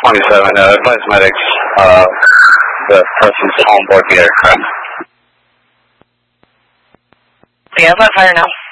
27, advise medics, the person's on board the aircraft. Yeah, I'm on fire now.